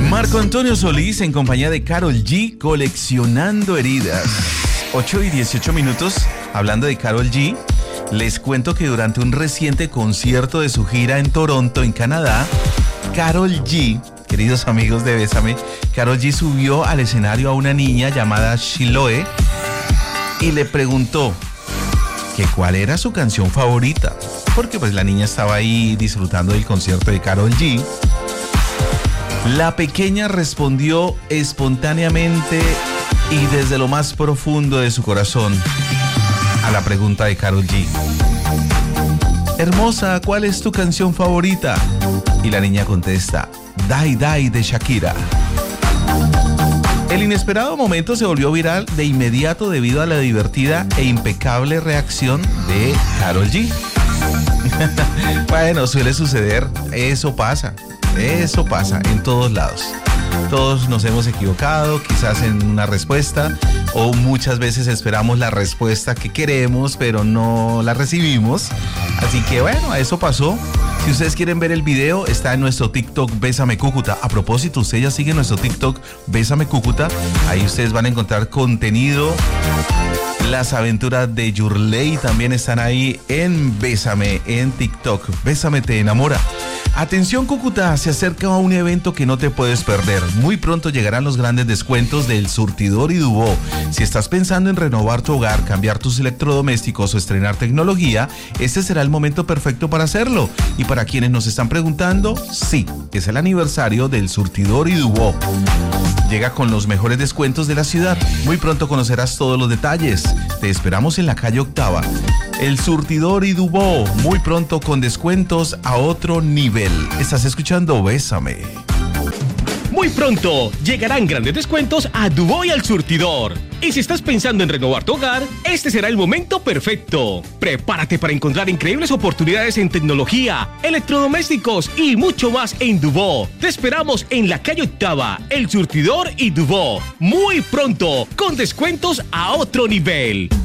Marco Antonio Solís en compañía de Karol G, Coleccionando Heridas. 8:18. Hablando de Karol G, les cuento que durante un reciente concierto de su gira en Toronto, en Canadá, Karol G, queridos amigos de Bésame, Karol G subió al escenario a una niña llamada Chiloé y le preguntó que cuál era su canción favorita, porque pues la niña estaba ahí disfrutando del concierto de Karol G. La pequeña respondió espontáneamente y desde lo más profundo de su corazón a la pregunta de Karol G. Hermosa, ¿cuál es tu canción favorita? Y la niña contesta, Die Die de Shakira. El inesperado momento se volvió viral de inmediato debido a la divertida e impecable reacción de Karol G. Bueno, suele suceder, eso pasa en todos lados. Todos nos hemos equivocado, quizás en una respuesta, o muchas veces esperamos la respuesta que queremos, pero no la recibimos. Así que bueno, eso pasó. Si ustedes quieren ver el video, está en nuestro TikTok Bésame Cúcuta. A propósito, ustedes ya siguen nuestro TikTok Bésame Cúcuta. Ahí ustedes van a encontrar contenido. Las aventuras de Yurley también están ahí en Bésame, en TikTok. Bésame te enamora. Atención Cúcuta, se acerca a un evento que no te puedes perder. Muy pronto llegarán los grandes descuentos del Surtidor y Dubó. Si estás pensando en renovar tu hogar, cambiar tus electrodomésticos o estrenar tecnología, este será el momento perfecto para hacerlo. Y para quienes nos están preguntando, sí, es el aniversario del Surtidor y Dubó. Llega con los mejores descuentos de la ciudad. Muy pronto conocerás todos los detalles. Te esperamos en la calle Octava. El Surtidor y Dubó, muy pronto con descuentos a otro nivel. Estás escuchando Bésame. Muy pronto llegarán grandes descuentos a Dubó y al Surtidor. Y si estás pensando en renovar tu hogar, este será el momento perfecto. Prepárate para encontrar increíbles oportunidades en tecnología, electrodomésticos y mucho más en Dubó. Te esperamos en la calle Octava, El Surtidor y Dubó. Muy pronto, con descuentos a otro nivel.